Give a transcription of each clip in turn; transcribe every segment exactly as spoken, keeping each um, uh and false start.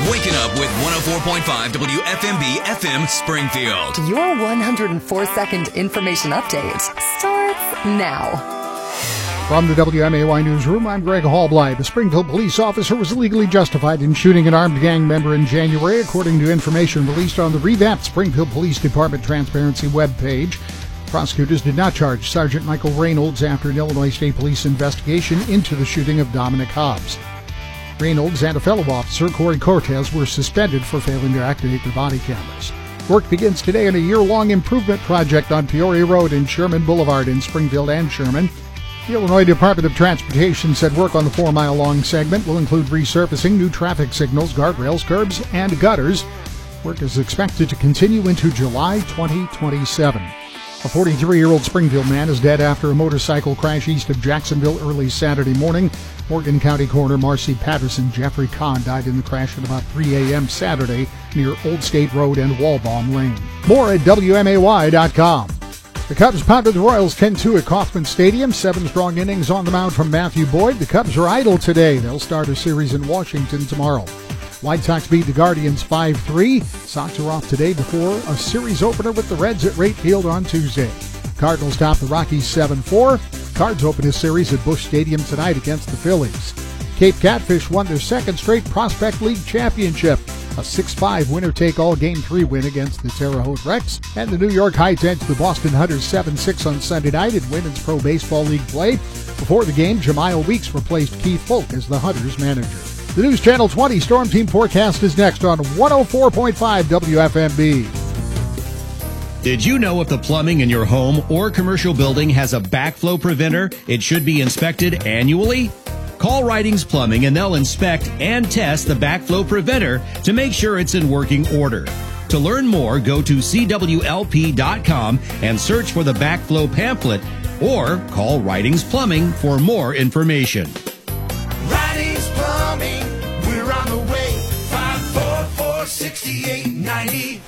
Waking up with one oh four point five W F M B F M Springfield. Your one hundred four second information update starts now. From the W M A Y newsroom, I'm Greg Hallbly. The Springfield police officer was illegally justified in shooting an armed gang member in January, according to information released on the revamped Springfield Police Department Transparency webpage. Prosecutors did not charge Sergeant Michael Reynolds after an Illinois State Police investigation into the shooting of Dominic Hobbs. Reynolds and a fellow officer, Corey Cortez, were suspended for failing to activate their body cameras. Work begins today on a year-long improvement project on Peoria Road and Sherman Boulevard in Springfield and Sherman. The Illinois Department of Transportation said work on the four-mile-long segment will include resurfacing, new traffic signals, guardrails, curbs, and gutters. Work is expected to continue into July twenty twenty-seven. A forty-three-year-old Springfield man is dead after a motorcycle crash east of Jacksonville early Saturday morning. Morgan County Coroner Marcy Patterson Jeffrey Kahn died in the crash at about three a.m. Saturday near Old State Road and Walbaum Lane. More at W M A Y dot com. The Cubs pounded the Royals ten two at Kauffman Stadium. Seven strong innings on the mound from Matthew Boyd. The Cubs are idle today. They'll start a series in Washington tomorrow. White Sox beat the Guardians five three. Sox are off today before a series opener with the Reds at Rate Field on Tuesday. Cardinals top the Rockies seven four. Cards open a series at Busch Stadium tonight against the Phillies. Cape Catfish won their second straight Prospect League championship. A six five winner-take-all Game three win against the Terre Haute Rex. And the New York Heights edged the Boston Hunters seven six on Sunday night in Women's Pro Baseball League play. Before the game, Jemiah Weeks replaced Keith Folk as the Hunters manager. The News Channel twenty Storm Team forecast is next on one oh four point five W F M B. Did you know if the plumbing in your home or commercial building has a backflow preventer, it should be inspected annually? Call Ridings Plumbing and they'll inspect and test the backflow preventer to make sure it's in working order. To learn more, go to C W L P dot com and search for the backflow pamphlet or call Ridings Plumbing for more information. Ridings Plumbing, we're on the way. five four four, six eight nine zero.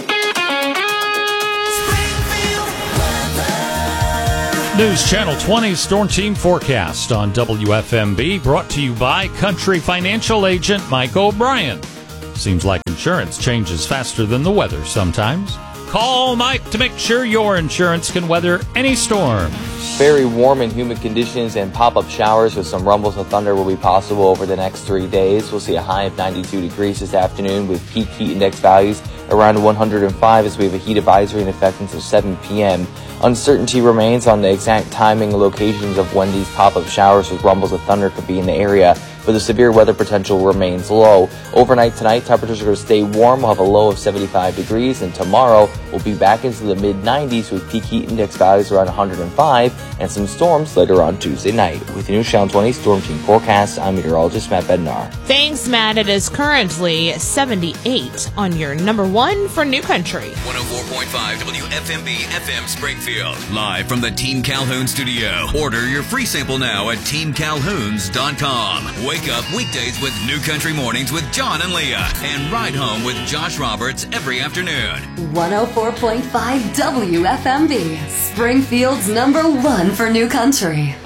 News Channel twenty Storm Team forecast on W F M B, brought to you by Country Financial Agent Mike O'Brien. Seems like insurance changes faster than the weather sometimes. Call Mike to make sure your insurance can weather any storm. Very warm and humid conditions and pop-up showers with some rumbles of thunder will be possible over the next three days. We'll see a high of ninety-two degrees this afternoon with peak heat index values around one hundred five as we have a heat advisory in effect until seven p.m. Uncertainty remains on the exact timing and locations of when these pop-up showers with rumbles of thunder could be in the area, but the severe weather potential remains low. Overnight tonight, temperatures are going to stay warm. We'll have a low of seventy-five degrees, and tomorrow we'll be back into the mid nineties with peak heat index values around one hundred five and some storms later on Tuesday night. With the News Channel twenty Storm Team forecast, I'm meteorologist Matt Bednar. Thanks, Matt. It is currently seventy-eight on your number one for New Country. one oh four point five W F M B F M Springfield. Live from the Team Calhoun studio. Order your free sample now at team calhouns dot com. Wake up weekdays with New Country Mornings with John and Leah, and ride home with Josh Roberts every afternoon. one oh four point five W F M B, Springfield's number one for New Country.